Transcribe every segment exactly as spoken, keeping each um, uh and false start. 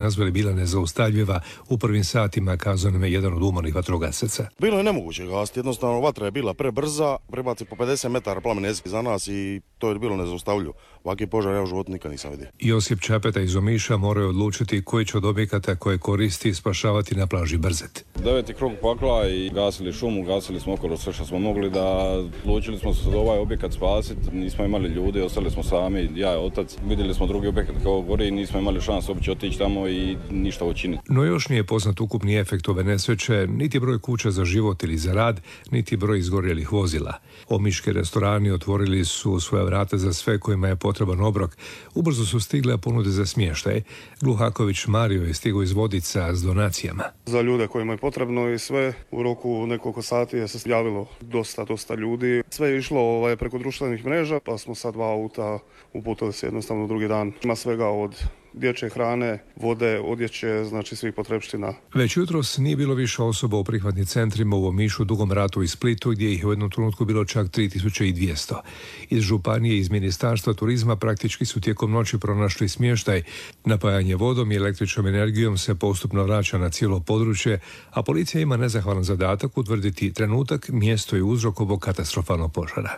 nazvali bila nezaustavljiva, u prvim satima kazao nam je jedan od umornih vatrogasaca. Bilo je nemoguće gasiti, jednostavno vatra je bila prebrza, prebaci po pedeset metara plamen za nas i to je bilo nezaustavljivo. Ovakvi požar ja u životu nikad nisam vidio. Josip Čapeta iz Omiša morao je odlučiti koji će od objekata koje koristi spašavati na plaži Brzet. Deveti krug pakla i gasili šumu, gasili smo okolo sve što smo mogli, da odlučili smo se da ovaj objekat spasiti. Nismo imali ljudi, ostali smo sami, ja i otac. Vidjeli smo drugi objekat kao gori i nismo imali šans uopće otići tamo i ništa učiniti. No još nije poznat ukupni efekt ove nesreće, niti broj kuća za život ili za rad, niti broj izgorjelih vozila. Omiški restorani otvorili su svoja vrata za sve kojima je potreban obrok. Ubrzo su stigle ponude za smještaj. Gluhaković Mario je stigao iz Vodica s donacijama. Za ljude kojima je potrebno i sve u roku nekoliko sati je se javilo dosta, dosta ljudi. Sve je išlo ovaj, preko društvenih mreža, pa smo sad dva auta uputili se jednostavno drugi dan. Ima svega od dječje hrane, vode, odjeće, znači svih potrepština. Već jutros nije bilo više osoba u prihvatnim centrima u Omišu, Dugom Ratu i Splitu, gdje ih u jednom trenutku bilo čak tri tisuće dvjesto. Iz županije i iz Ministarstva turizma praktički su tijekom noći pronašli smještaj. Napajanje vodom i električnom energijom se postupno vraća na cijelo područje, a policija ima nezahvalan zadatak utvrditi trenutak, mjesto i uzrok ovog katastrofalnog požara.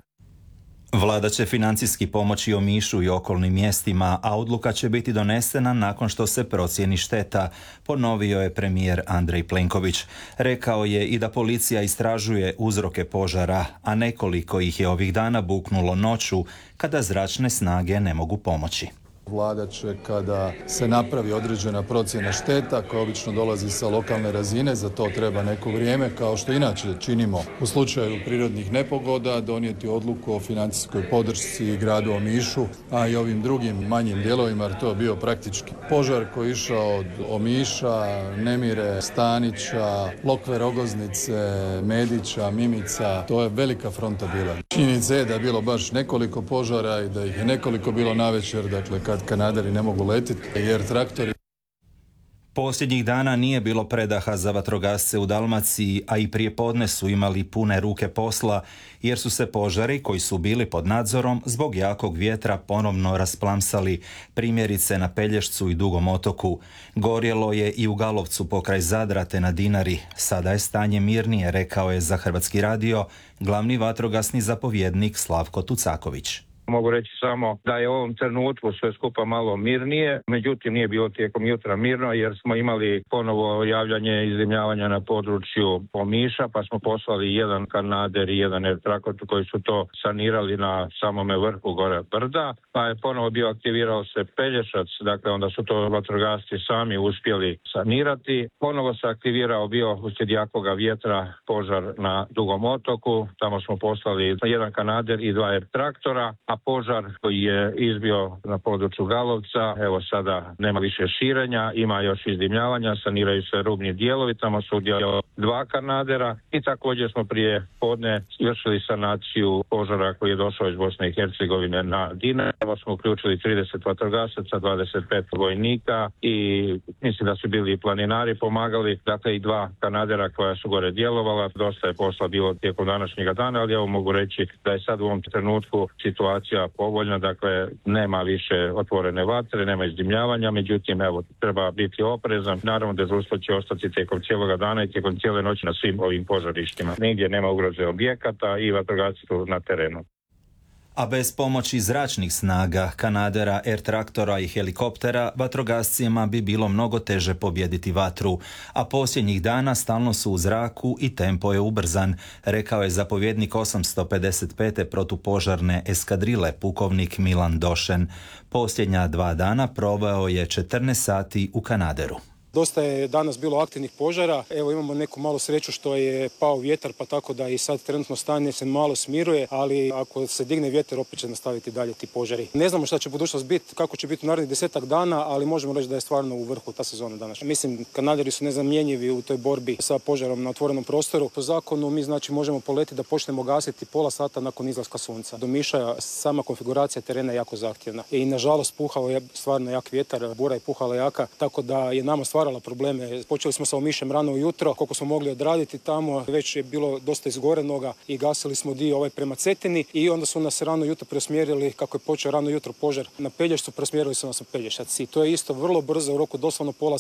Vlada će financijski pomoći Omišu i okolnim mjestima, a odluka će biti donesena nakon što se procijeni šteta, ponovio je premijer Andrej Plenković. Rekao je i da policija istražuje uzroke požara, a nekoliko ih je ovih dana buknulo noću kada zračne snage ne mogu pomoći. Vlada će, kada se napravi određena procjena šteta, koja obično dolazi sa lokalne razine, za to treba neko vrijeme, kao što inače činimo u slučaju prirodnih nepogoda, donijeti odluku o financijskoj podršci gradu Omišu, a i ovim drugim manjim dijelovima, jer to je bio praktički požar koji je išao od Omiša, Nemire, Stanića, Lokve, Rogoznice, Medića, Mimica. To je velika fronta bila. Činjenica je da je bilo baš nekoliko požara i da ih je nekoliko bilo navečer, dakle kad kanaderi ne mogu letiti jer traktori. Posljednjih dana nije bilo predaha za vatrogasce u Dalmaciji, a i prije podne su imali pune ruke posla, jer su se požari koji su bili pod nadzorom zbog jakog vjetra ponovno rasplamsali, primjerice na Pelješcu i Dugom otoku. Gorjelo je i u Galovcu pokraj Zadra te na Dinari. Sada je stanje mirnije, rekao je za Hrvatski radio glavni vatrogasni zapovjednik Slavko Tucaković. Mogu reći samo da je u ovom trenutku sve skupa malo mirnije, međutim nije bilo tijekom jutra mirno jer smo imali ponovo javljanje iznajmljavanja na području Omiša, pa smo poslali jedan Kanader i jedan Air Tractor koji su to sanirali na samome vrhu gore brda, pa je ponovo bio aktivirao se Pelješac, dakle onda su to vatrogasci sami uspjeli sanirati. Ponovo se aktivirao bio uslijed jakoga vjetra požar na Dugom otoku, tamo smo poslali jedan Kanader i dva Air Traktora, a požar koji je izbio na području Galovca, evo sada nema više širenja, ima još izdimljavanja, saniraju se rubni dijelovi, tamo su udjelo dva Kanadera i također smo prije podne izvršili sanaciju požara koji je došao iz Bosne i Hercegovine na Dinari. Evo smo uključili trideset vatrogasaca, dvadeset pet vojnika i mislim da su bili i planinari pomagali, dakle i dva Kanadera koja su gore djelovala. Dosta je posla bilo tijekom današnjega dana, ali evo mogu reći da je sad u ovom trenutku situacija povoljna, dakle nema više otvorene vatre, nema izdimljavanja, međutim evo treba biti oprezan. Naravno dežurstvo će ostati tijekom cijeloga dana i tijekom cijele noći na svim ovim požarištima. Nigdje nema ugroze objekata i vatrogasci su na terenu. A bez pomoći zračnih snaga, Kanadera, Air Traktora i helikoptera, vatrogascima bi bilo mnogo teže pobijediti vatru, a posljednjih dana stalno su u zraku i tempo je ubrzan, rekao je zapovjednik osamsto pedeset pete protupožarne eskadrile pukovnik Milan Došen. Posljednja dva dana proveo je četrnaest sati u Kanaderu. Dosta je danas bilo aktivnih požara, evo imamo neku malu sreću što je pao vjetar, pa tako da i sad trenutno stanje se malo smiruje, ali ako se digne vjetar opet će nastaviti dalje ti požari. Ne znamo šta će budućnost biti, kako će biti u narednih desetak dana, ali možemo reći da je stvarno u vrhu ta sezona danas. Mislim, Kanaderi su nezamjenjivi u toj borbi sa požarom na otvorenom prostoru. Po zakonu mi znači možemo poleti da počnemo gasiti pola sata nakon izlaska sunca. Do Miša sama konfiguracija terena je jako zahtjevna i nažalost puhao je stvarno jak vjetar, bura je puhala jaka, tako da je nama stvarala probleme. Počeli smo sa Omišem rano ujutro, koliko smo mogli odraditi tamo, već je bilo dosta izgorenoga i gasili smo dio ovaj prema Cetini i onda su nas rano jutro preusmjerili, kako je počeo rano jutro požar na Pelješcu, preusmjerili su nas u Pelješac i to je isto vrlo brzo, u roku doslovno pola